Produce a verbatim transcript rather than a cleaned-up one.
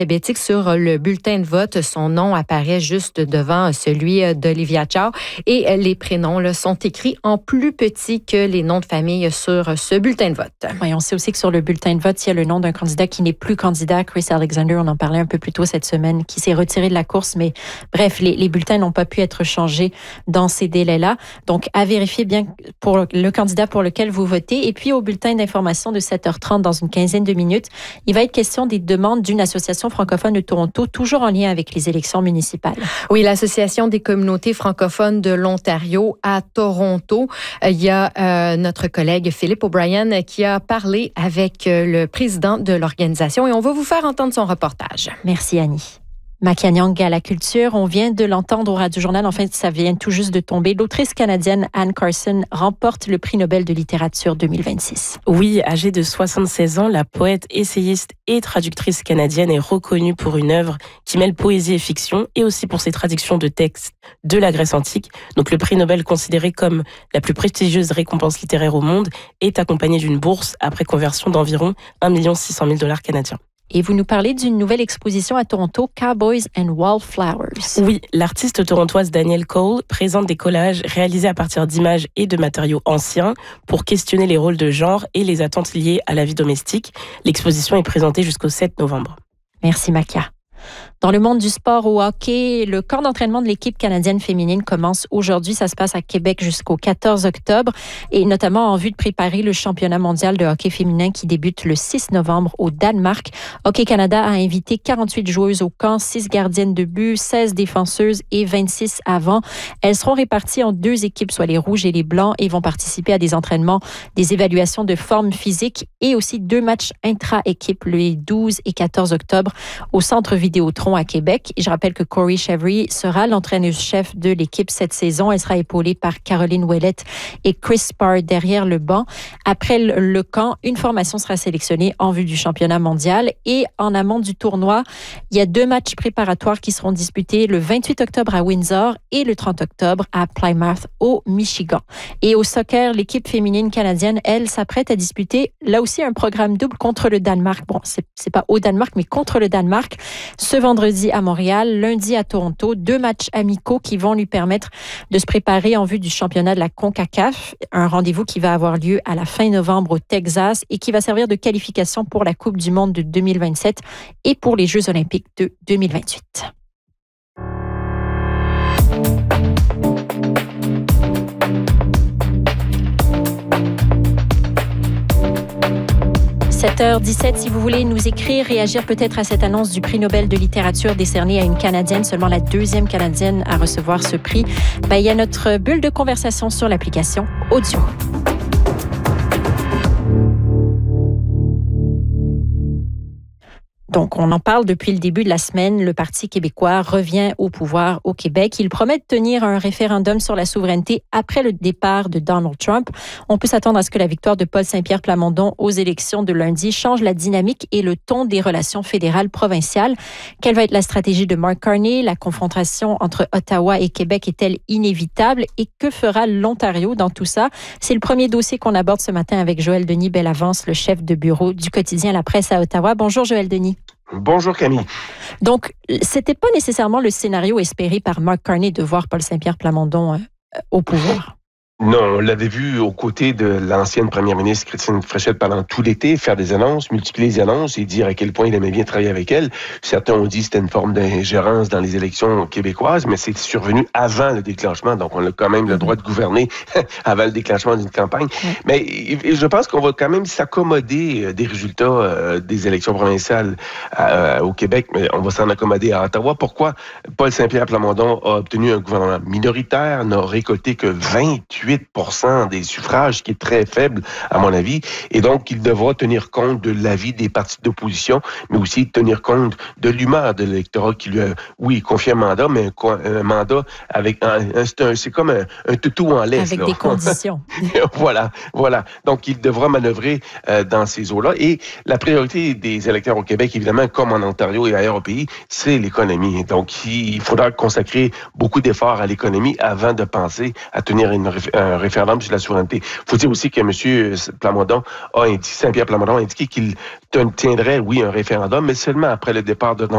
alphabétique sur le bulletin de vote. Son nom apparaît juste devant celui d'Olivia Chow et les prénoms là, sont écrits en plus petit que les noms de famille sur ce bulletin de vote. Oui, on sait aussi que sur le bulletin de vote, il y a le nom d'un candidat qui n'est plus candidat, Chris Alexander, on en parlait un peu plus tôt cette semaine, qui s'est retiré de la course, mais bref, les, les bulletins n'ont pas pu être changés dans ces délais-là. Donc, à vérifier bien pour le candidat pour lequel vous votez. Et puis, au bulletin d'information de sept heures trente, dans une quinzaine de minutes, il va être question des demandes d'une association francophone de Toronto, toujours en lien avec les élections municipales. Oui, l'Association des communautés francophones de l'Ontario à Toronto. Il y a euh, notre collègue Philippe O'Brien qui a parlé avec le président de l'organisation et on va vous faire entendre son reportage. Merci Annie. Makia Nyang à la culture, on vient de l'entendre au Radio-Journal, en fait ça vient tout juste de tomber. L'autrice canadienne Anne Carson remporte le prix Nobel de littérature deux mille vingt-six. Oui, âgée de soixante-seize ans, la poète, essayiste et traductrice canadienne est reconnue pour une œuvre qui mêle poésie et fiction et aussi pour ses traductions de textes de la Grèce antique. Donc le prix Nobel, considéré comme la plus prestigieuse récompense littéraire au monde, est accompagné d'une bourse après conversion d'environ un million six cent mille dollars canadiens. Et vous nous parlez d'une nouvelle exposition à Toronto, Cowboys and Wallflowers. Oui, l'artiste torontoise Danielle Cole présente des collages réalisés à partir d'images et de matériaux anciens pour questionner les rôles de genre et les attentes liées à la vie domestique. L'exposition est présentée jusqu'au sept novembre. Merci Makia. Dans le monde du sport au hockey, le camp d'entraînement de l'équipe canadienne féminine commence aujourd'hui. Ça se passe à Québec jusqu'au quatorze octobre et notamment en vue de préparer le championnat mondial de hockey féminin qui débute le six novembre au Danemark. Hockey Canada a invité quarante-huit joueuses au camp, six gardiennes de but, seize défenseuses et vingt-six avants. Elles seront réparties en deux équipes, soit les rouges et les blancs, et vont participer à des entraînements, des évaluations de forme physique et aussi deux matchs intra-équipe les douze et quatorze octobre au Centre Vidéotron à Québec. Je rappelle que Corey Chevry sera l'entraîneuse-chef de l'équipe cette saison. Elle sera épaulée par Caroline Ouellette et Chris Parr derrière le banc. Après le camp, une formation sera sélectionnée en vue du championnat mondial. Et en amont du tournoi, il y a deux matchs préparatoires qui seront disputés le vingt-huit octobre à Windsor et le trente octobre à Plymouth au Michigan. Et au soccer, l'équipe féminine canadienne, elle, s'apprête à disputer là aussi un programme double contre le Danemark. Bon, c'est, c'est pas au Danemark, mais contre le Danemark. Ce vendredi à Montréal, lundi à Toronto, deux matchs amicaux qui vont lui permettre de se préparer en vue du championnat de la CONCACAF, un rendez-vous qui va avoir lieu à la fin novembre au Texas et qui va servir de qualification pour la Coupe du monde de deux mille vingt-sept et pour les Jeux olympiques de deux mille vingt-huit. sept heures dix-sept, si vous voulez nous écrire, réagir peut-être à cette annonce du prix Nobel de littérature décerné à une Canadienne, seulement la deuxième Canadienne à recevoir ce prix, ben, il y a notre bulle de conversation sur l'application Audio. Donc, on en parle depuis le début de la semaine. Le Parti québécois revient au pouvoir au Québec. Il promet de tenir un référendum sur la souveraineté après le départ de Donald Trump. On peut s'attendre à ce que la victoire de Paul Saint-Pierre Plamondon aux élections de lundi change la dynamique et le ton des relations fédérales provinciales. Quelle va être la stratégie de Mark Carney? La confrontation entre Ottawa et Québec est-elle inévitable? Et que fera l'Ontario dans tout ça? C'est le premier dossier qu'on aborde ce matin avec Joël Denis Bellavance, le chef de bureau du quotidien La Presse à Ottawa. Bonjour Joël Denis. Bonjour Camille. Donc, c'était pas nécessairement le scénario espéré par Mark Carney de voir Paul Saint-Pierre Plamondon euh, au pouvoir. Non, on l'avait vu aux côtés de l'ancienne première ministre Christine Fréchette pendant tout l'été, faire des annonces, multiplier les annonces et dire à quel point il aimait bien travailler avec elle. Certains ont dit que c'était une forme d'ingérence dans les élections québécoises, mais c'est survenu avant le déclenchement, donc on a quand même le droit de gouverner avant le déclenchement d'une campagne. Oui. Mais je pense qu'on va quand même s'accommoder des résultats des élections provinciales au Québec, mais on va s'en accommoder à Ottawa. Pourquoi? Paul Saint-Pierre Plamondon a obtenu un gouvernement minoritaire, n'a récolté que vingt-huit pour cent des suffrages, ce qui est très faible, à mon avis. Et donc, il devra tenir compte de l'avis des partis d'opposition, mais aussi tenir compte de l'humeur de l'électorat qui lui a, oui, confié un mandat, mais un, un mandat avec un, un, c'est, un, c'est comme un, un toutou en laisse. Avec là. Des conditions. voilà, voilà. Donc, il devra manœuvrer euh, dans ces eaux-là. Et la priorité des électeurs au Québec, évidemment, comme en Ontario et ailleurs au pays, c'est l'économie. Donc, il faudra consacrer beaucoup d'efforts à l'économie avant de penser à tenir une un référendum sur la souveraineté. Il faut dire aussi que M. Plamondon a indiqué, Saint-Pierre Plamondon a indiqué qu'il tiendrait, oui, un référendum, mais seulement après le départ de